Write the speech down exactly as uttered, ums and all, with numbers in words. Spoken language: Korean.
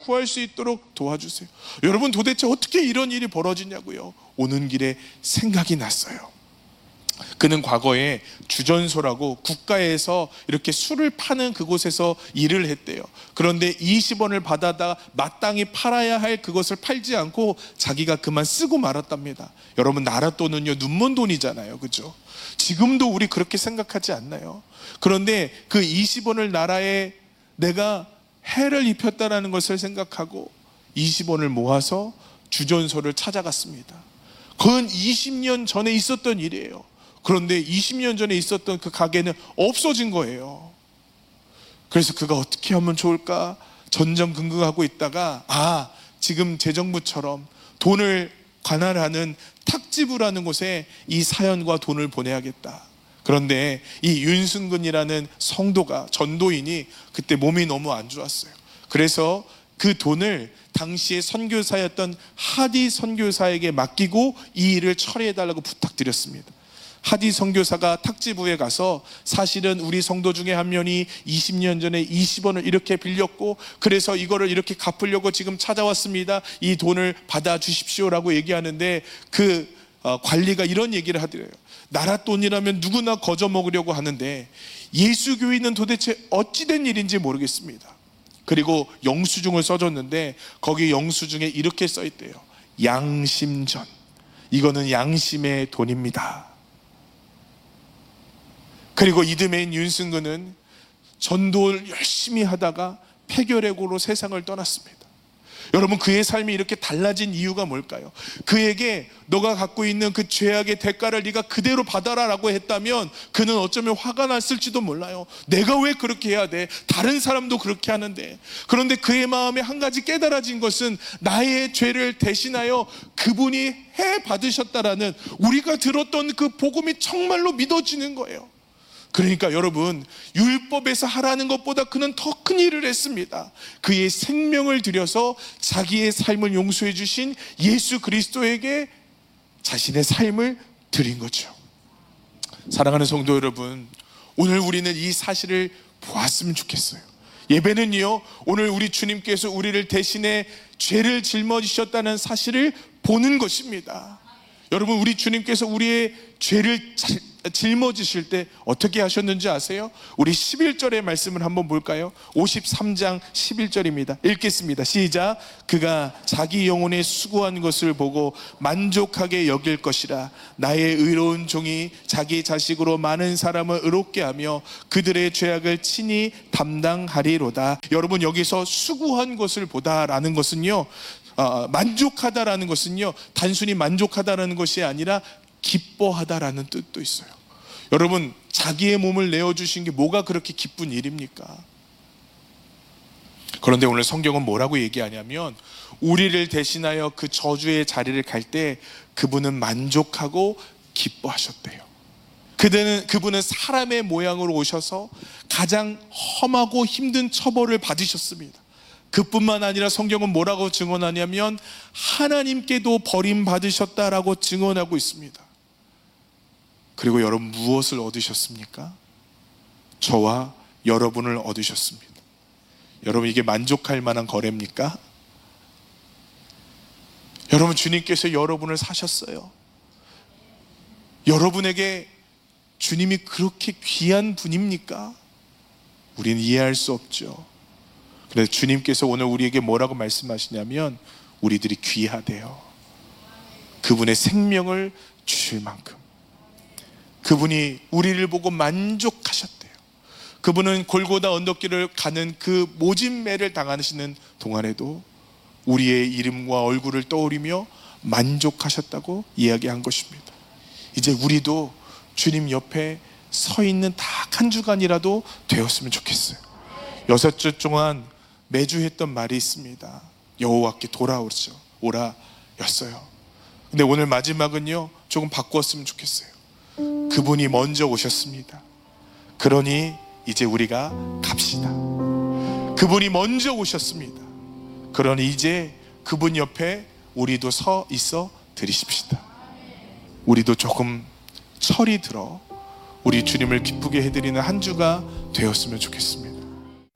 구할 수 있도록 도와주세요. 여러분, 도대체 어떻게 이런 일이 벌어지냐고요. 오는 길에 생각이 났어요. 그는 과거에 주전소라고 국가에서 이렇게 술을 파는 그곳에서 일을 했대요. 그런데 이십 원을 받아다 마땅히 팔아야 할 그것을 팔지 않고 자기가 그만 쓰고 말았답니다. 여러분, 나라 돈은요 눈먼 돈이잖아요, 그죠? 지금도 우리 그렇게 생각하지 않나요? 그런데 그 이십 원을 나라에 내가 해를 입혔다라는 것을 생각하고 이십 원을 모아서 주전소를 찾아갔습니다. 그건 이십 년 전에 있었던 일이에요. 그런데 이십 년 전에 있었던 그 가게는 없어진 거예요. 그래서 그가 어떻게 하면 좋을까 전전긍긍하고 있다가, 아, 지금 재정부처럼 돈을 관할하는 탁지부라는 곳에 이 사연과 돈을 보내야겠다. 그런데 이 윤승근이라는 성도가, 전도인이 그때 몸이 너무 안 좋았어요. 그래서 그 돈을 당시에 선교사였던 하디 선교사에게 맡기고 이 일을 처리해달라고 부탁드렸습니다. 하디 선교사가 탁지부에 가서 사실은 우리 성도 중에 한 명이 이십 년 전에 이십 원을 이렇게 빌렸고 그래서 이거를 이렇게 갚으려고 지금 찾아왔습니다. 이 돈을 받아주십시오라고 얘기하는데 그 관리가 이런 얘기를 하더래요. 나라 돈이라면 누구나 거저 먹으려고 하는데 예수교인은 도대체 어찌된 일인지 모르겠습니다. 그리고 영수증을 써줬는데 거기 영수증에 이렇게 써있대요. 양심전. 이거는 양심의 돈입니다. 그리고 이듬해인 윤승근은 전도를 열심히 하다가 폐결핵으로 세상을 떠났습니다. 여러분, 그의 삶이 이렇게 달라진 이유가 뭘까요? 그에게 너가 갖고 있는 그 죄악의 대가를 네가 그대로 받아라 라고 했다면 그는 어쩌면 화가 났을지도 몰라요. 내가 왜 그렇게 해야 돼? 다른 사람도 그렇게 하는데. 그런데 그의 마음에 한 가지 깨달아진 것은 나의 죄를 대신하여 그분이 해 받으셨다라는, 우리가 들었던 그 복음이 정말로 믿어지는 거예요. 그러니까 여러분, 율법에서 하라는 것보다 그는 더 큰 일을 했습니다. 그의 생명을 들여서 자기의 삶을 용서해 주신 예수 그리스도에게 자신의 삶을 드린 거죠. 사랑하는 성도 여러분, 오늘 우리는 이 사실을 보았으면 좋겠어요. 예배는요, 오늘 우리 주님께서 우리를 대신해 죄를 짊어지셨다는 사실을 보는 것입니다. 여러분, 우리 주님께서 우리의 죄를 짊어지실 때 어떻게 하셨는지 아세요? 우리 십일 절의 말씀을 한번 볼까요? 오십삼 장 십일 절입니다. 읽겠습니다. 시작. 그가 자기 영혼에 수고한 것을 보고 만족하게 여길 것이라. 나의 의로운 종이 자기 자식으로 많은 사람을 의롭게 하며 그들의 죄악을 친히 담당하리로다. 여러분, 여기서 수고한 것을 보다라는 것은요, 어, 만족하다라는 것은요, 단순히 만족하다라는 것이 아니라 기뻐하다라는 뜻도 있어요. 여러분, 자기의 몸을 내어주신 게 뭐가 그렇게 기쁜 일입니까? 그런데 오늘 성경은 뭐라고 얘기하냐면, 우리를 대신하여 그 저주의 자리를 갈 때 그분은 만족하고 기뻐하셨대요. 그들은, 그분은 사람의 모양으로 오셔서 가장 험하고 힘든 처벌을 받으셨습니다. 그뿐만 아니라 성경은 뭐라고 증언하냐면 하나님께도 버림받으셨다라고 증언하고 있습니다. 그리고 여러분, 무엇을 얻으셨습니까? 저와 여러분을 얻으셨습니다. 여러분, 이게 만족할 만한 거래입니까? 여러분, 주님께서 여러분을 사셨어요. 여러분에게 주님이 그렇게 귀한 분입니까? 우리는 이해할 수 없죠. 그래서 주님께서 오늘 우리에게 뭐라고 말씀하시냐면 우리들이 귀하대요. 그분의 생명을 주실 만큼 그분이 우리를 보고 만족하셨대요. 그분은 골고다 언덕길을 가는 그 모진매를 당하시는 동안에도 우리의 이름과 얼굴을 떠올리며 만족하셨다고 이야기한 것입니다. 이제 우리도 주님 옆에 서 있는 딱 한 주간이라도 되었으면 좋겠어요. 여섯 주 동안 매주 했던 말이 있습니다. 여호와께 돌아오죠. 오라 였어요. 근데 오늘 마지막은요, 조금 바꾸었으면 좋겠어요. 그분이 먼저 오셨습니다. 그러니 이제 우리가 갑시다. 그분이 먼저 오셨습니다. 그러니 이제 그분 옆에 우리도 서 있어 드리십시다. 우리도 조금 철이 들어 우리 주님을 기쁘게 해드리는 한 주가 되었으면 좋겠습니다.